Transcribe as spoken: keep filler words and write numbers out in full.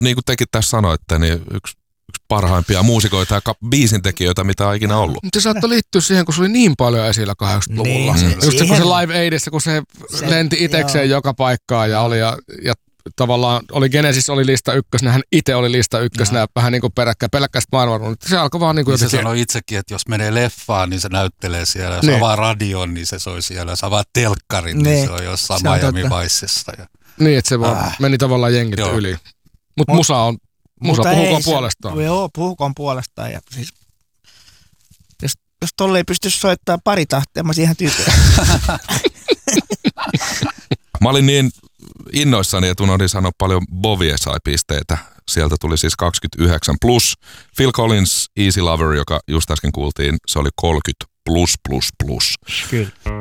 niin kuin tekin tässä sanoitte, niin yksi, yksi parhaimpia muusikoita ja biisintekijöitä, mitä on ikinä ollut. Mutta se saattoi liittyä siihen, kun se oli niin paljon esillä kahdeksankymmentäluvulla. Niin, Just se, siihen, kun se Live Aidissa, kun se, se lenti itekseen joo. joka paikkaan ja oli ja, ja tavallaan oli Genesis oli lista ykkösenä, hän itse oli lista ykkösenä ja vähän niin kuin peräkkäin, peläkkäistä maailman. Se alkoi vaan niin kuin niin jotenkin. Se sanoi itsekin, että jos menee leffaan, niin se näyttelee siellä. Jos niin. avaa radion, niin se soi siellä. Jos avaa telkkarin, niin, niin se on jossain se Miami Vicessa. Ja... Niin, että se vaan äh. meni tavallaan jengit joo. yli. Mutta Mut, musa on, musa puhukoon puolestaan. Se, joo, puhukoon puolestaan. Ja siis, jos, jos tolle ei pysty soittamaan pari tahtia, mä siihen tyytyväinen. Mä olin niin innoissani, että unohdin sanoa paljon Bovie sai pisteitä. Sieltä tuli siis kaksikymmentäyhdeksän plus. Phil Collins, Easy Lover, joka just äsken kuultiin, se oli kolmekymmentä plus plus plus. Kyllä.